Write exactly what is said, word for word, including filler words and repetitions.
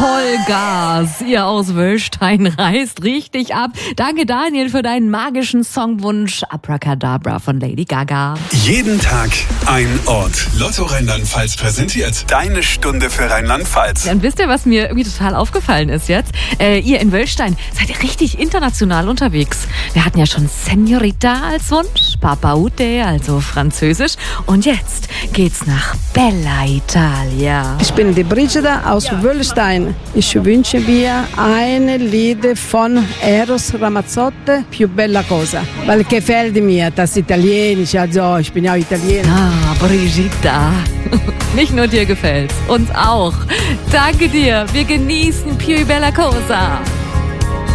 Vollgas. Ihr aus Wöllstein reißt richtig ab. Danke, Daniel, für deinen magischen Songwunsch Abracadabra von Lady Gaga. Jeden Tag ein Ort. Lotto Rheinland-Pfalz präsentiert deine Stunde für Rheinland-Pfalz. Dann wisst ihr, was mir irgendwie total aufgefallen ist jetzt? Äh, ihr in Wöllstein seid ihr richtig international unterwegs. Wir hatten ja schon Senorita als Wunsch, Papa Ute, also Französisch. Und jetzt geht's nach Bella Italia. Ich bin die Brigida aus Wöllstein. Ich wünsche mir ein Lied von Eros Ramazzotti, Più bella cosa. Weil gefällt mir das Italienisch, also ich bin ja Italiener. Ah, Brigitta. Nicht nur dir gefällt's, uns auch. Danke dir. Wir genießen Più bella cosa.